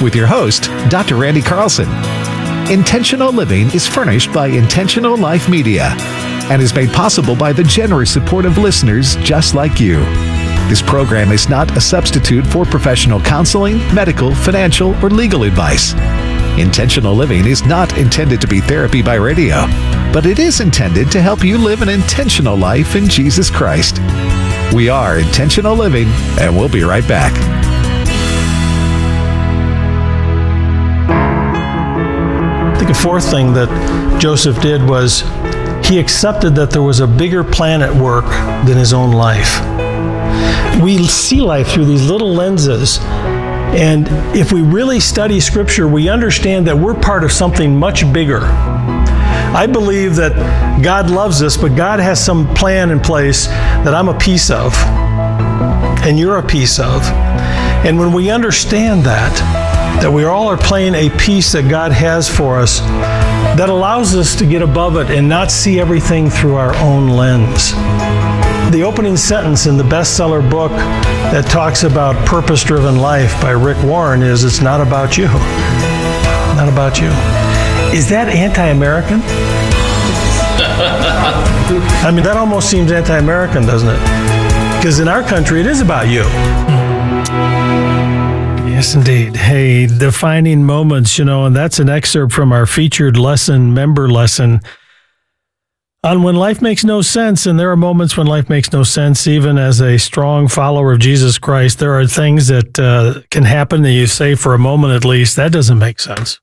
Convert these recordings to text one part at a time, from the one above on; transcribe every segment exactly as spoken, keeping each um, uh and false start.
with your host, Doctor Randy Carlson. Intentional Living is furnished by Intentional Life Media and is made possible by the generous support of listeners just like you. This program is not a substitute for professional counseling, medical, financial, or legal advice. Intentional Living is not intended to be therapy by radio, but it is intended to help you live an intentional life in Jesus Christ. We are Intentional Living, and we'll be right back. I think a fourth thing that Joseph did was he accepted that there was a bigger plan at work than his own life. We see life through these little lenses, and if we really study Scripture, we understand that we're part of something much bigger. I believe that God loves us, but God has some plan in place that I'm a piece of, and you're a piece of. And when we understand that, that we all are playing a piece that God has for us, that allows us to get above it and not see everything through our own lens. The opening sentence in the bestseller book that talks about purpose-driven life by Rick Warren is, "It's not about you." Not about you. Is that anti-American? I mean, that almost seems anti-American, doesn't it? Because in our country, it is about you. Yes, indeed. Hey, defining moments, you know, and that's an excerpt from our featured lesson, member lesson, on when life makes no sense. And there are moments when life makes no sense. Even as a strong follower of Jesus Christ, there are things that uh, can happen that you say for a moment at least, that doesn't make sense.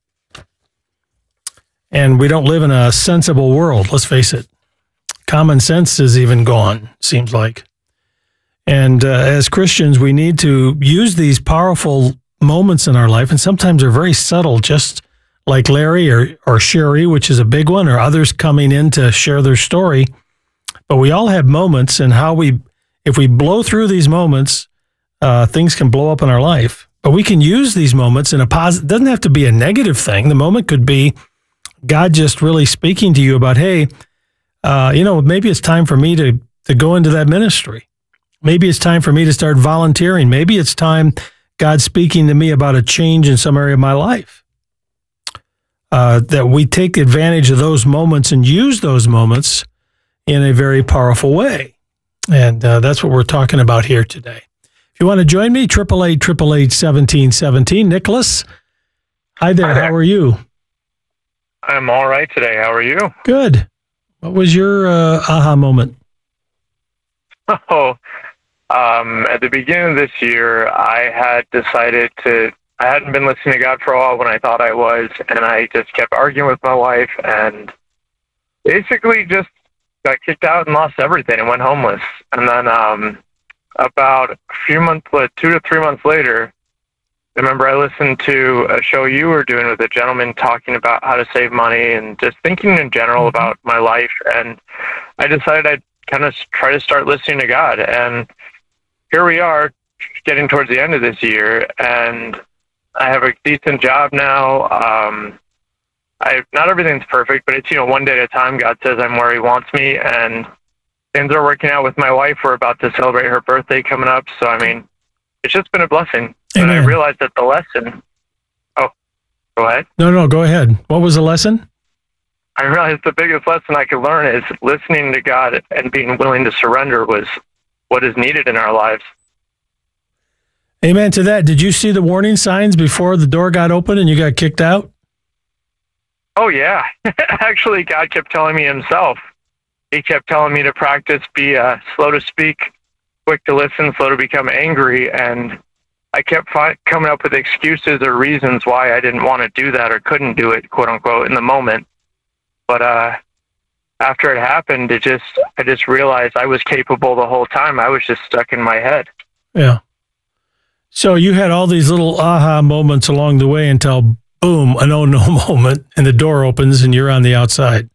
And we don't live in a sensible world, let's face it. Common sense is even gone, seems like. And uh, as Christians, we need to use these powerful moments in our life, and sometimes they're very subtle, just like Larry or, or Sherry, which is a big one, or others coming in to share their story. But we all have moments, and how we, if we blow through these moments, uh, things can blow up in our life. But we can use these moments in a positive, it doesn't have to be a negative thing. The moment could be God just really speaking to you about, hey, uh, you know, maybe it's time for me to, to go into that ministry. Maybe it's time for me to start volunteering. Maybe it's time God speaking to me about a change in some area of my life. Uh, that we take advantage of those moments and use those moments in a very powerful way. And uh, that's what we're talking about here today. If you want to join me, eight eight eight, eight eight eight, seventeen seventeen. Nicholas, hi there. Hi there. How are you? I'm all right today. How are you? Good. What was your uh, aha moment? Oh, um, at the beginning of this year, I had decided to, I hadn't been listening to God for a while when I thought I was, and I just kept arguing with my wife and basically just got kicked out and lost everything and went homeless. And then um, about a few months, two to three months later, I remember I listened to a show you were doing with a gentleman talking about how to save money and just thinking in general about my life. And I decided I'd kind of try to start listening to God. And here we are getting towards the end of this year, and I have a decent job now. Um, I not everything's perfect, but it's, you know, one day at a time. God says I'm where He wants me, and things are working out with my wife. We're about to celebrate her birthday coming up. So, I mean, it's just been a blessing. Amen. And I realized that the lesson, oh, go ahead. No, no, go ahead. What was the lesson? I realized the biggest lesson I could learn is listening to God and being willing to surrender was what is needed in our lives. Amen to that. Did you see the warning signs before the door got open and you got kicked out? Oh, yeah. Actually, God kept telling me Himself. He kept telling me to practice, be uh, slow to speak, quick to listen, slow to become angry. And I kept fi- coming up with excuses or reasons why I didn't want to do that or couldn't do it, quote unquote, in the moment. But uh, after it happened, it just I just realized I was capable the whole time. I was just stuck in my head. Yeah. So you had all these little aha moments along the way until, boom, an oh no moment, and the door opens and you're on the outside.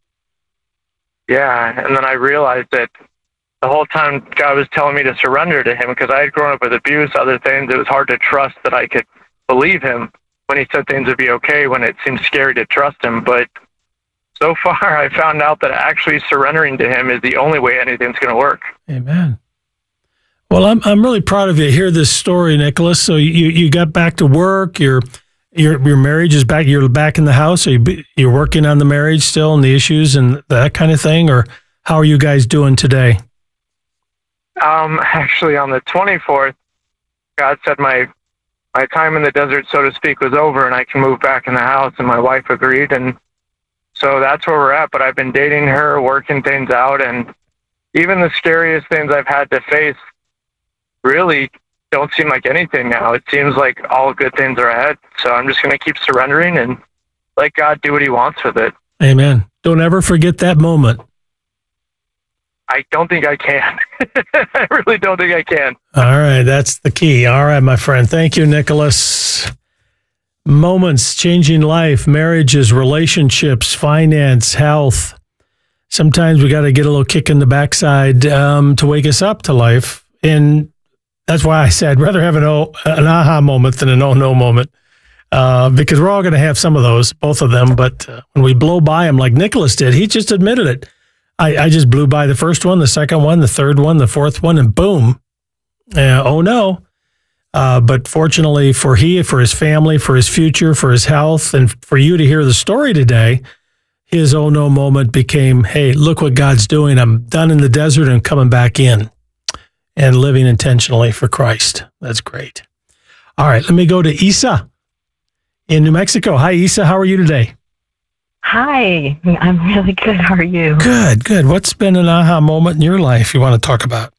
Yeah, and then I realized that the whole time God was telling me to surrender to Him, because I had grown up with abuse, other things. It was hard to trust that I could believe Him when He said things would be okay, when it seemed scary to trust Him. But so far, I found out that actually surrendering to Him is the only way anything's going to work. Amen. Well, I'm I'm really proud of you to hear this story, Nicholas. So you, you got back to work, you're Your your marriage is back. You're back in the house. Are you you're working on the marriage still and the issues and that kind of thing, or how are you guys doing today? Um, actually, on the twenty-fourth, God said my my time in the desert, so to speak, was over, and I can move back in the house. And my wife agreed, and so that's where we're at. But I've been dating her, working things out, and even the scariest things I've had to face really don't seem like anything now. It seems like all good things are ahead. So I'm just going to keep surrendering and let God do what he wants with it. Amen. Don't ever forget that moment. I don't think I can. I really don't think I can. All right. That's the key. All right, my friend. Thank you, Nicholas. Moments changing life, marriages, relationships, finance, health. Sometimes we got to get a little kick in the backside um, to wake us up to life. And that's why I said I'd rather have an, oh, an aha moment than an oh no moment, uh, because we're all going to have some of those, both of them. But uh, when we blow by them like Nicholas did, he just admitted it. I, I just blew by the first one, the second one, the third one, the fourth one, and boom. Uh, oh no. Uh, but fortunately for he, for his family, for his future, for his health, and for you to hear the story today, his oh no moment became, hey, look what God's doing. I'm done in the desert and coming back in. And living intentionally for Christ. That's great. All right, let me go to Isa in New Mexico. Hi, Isa. How are you today? Hi, I'm really good. How are you? Good, good. What's been an aha moment in your life you want to talk about?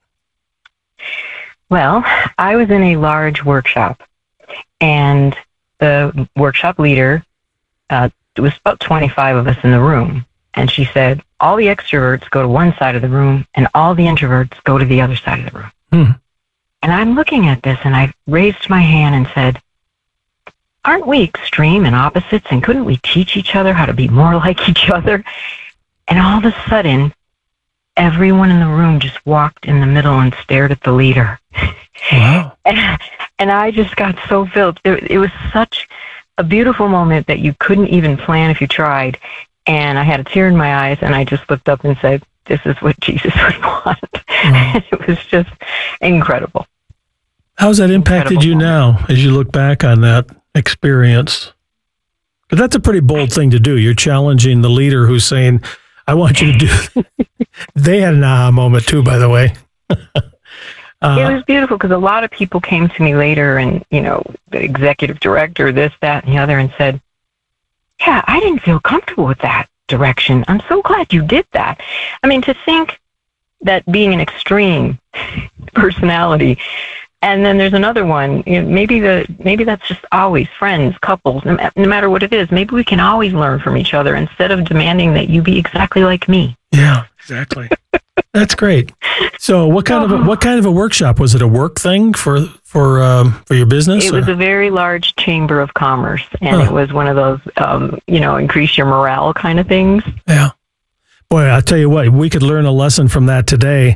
Well, I was in a large workshop, and the workshop leader, uh, it was about twenty-five of us in the room, and she said, all the extroverts go to one side of the room and all the introverts go to the other side of the room. Hmm. And I'm looking at this and I raised my hand and said, aren't we extreme and opposites, and couldn't we teach each other how to be more like each other? And all of a sudden, everyone in the room just walked in the middle and stared at the leader. Wow. and, and I just got so filled. It, it was such a beautiful moment that you couldn't even plan if you tried. And I had a tear in my eyes, and I just looked up and said, this is what Jesus would want. Mm. And it was just incredible. How's that impacted incredible you moment. Now as you look back on that experience? But that's a pretty bold thing to do. You're challenging the leader who's saying, I want you to do They had an aha moment too, by the way. uh, it was beautiful because a lot of people came to me later, and, you know, the executive director, this, that, and the other, and said, yeah, I didn't feel comfortable with that direction. I'm so glad you did that. I mean, to think that being an extreme personality, and then there's another one, you know, maybe the maybe that's just always friends, couples, no, no matter what it is, maybe we can always learn from each other instead of demanding that you be exactly like me. Yeah, exactly. That's great. So, what kind of a, what kind of a workshop was it? A work thing for for um, for your business? It or? was a very large chamber of commerce, and huh. it was one of those um, you know, increase your morale kind of things. Yeah, boy, I'll tell you what, we could learn a lesson from that today.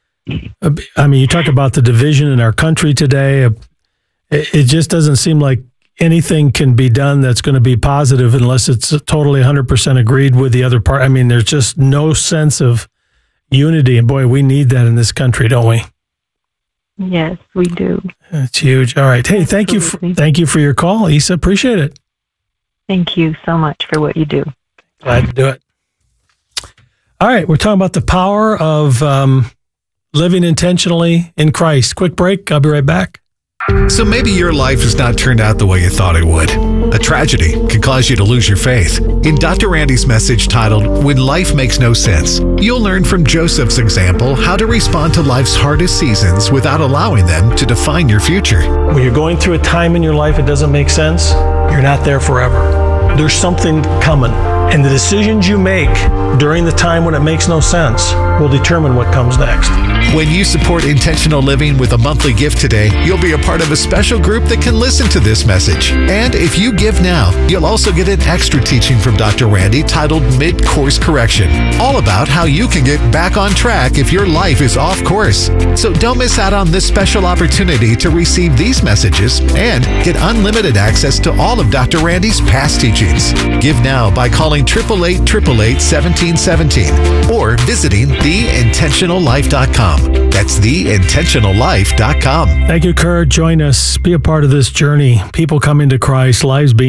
I mean, you talk about the division in our country today. It just doesn't seem like anything can be done that's going to be positive unless it's totally one hundred percent agreed with the other part. I mean, there's just no sense of unity. And boy, we need that in this country, don't we? Yes, we do. It's huge. All right. Hey, thank you. For, thank you for your call, Isa. Appreciate it. Thank you so much for what you do. Glad to do it. All right. We're talking about the power of um, living intentionally in Christ. Quick break. I'll be right back. So maybe your life has not turned out the way you thought it would. A tragedy can cause you to lose your faith. In Doctor Randy's message titled, When Life Makes No Sense, you'll learn from Joseph's example how to respond to life's hardest seasons without allowing them to define your future. When you're going through a time in your life it doesn't make sense, you're not there forever. There's something coming. And the decisions you make during the time when it makes no sense will determine what comes next. When you support intentional living with a monthly gift today, you'll be a part of a special group that can listen to this message. And if you give now, you'll also get an extra teaching from Doctor Randy titled Mid-Course Correction, all about how you can get back on track if your life is off course. So don't miss out on this special opportunity to receive these messages and get unlimited access to all of Doctor Randy's past teachings. Give now by calling eight eight eight, eight eight eight, one seven one seven or visiting the intentional life dot com. com. That's the intentional life dot com. Thank you, Kurt. Join us. Be a part of this journey. People coming to Christ, lives being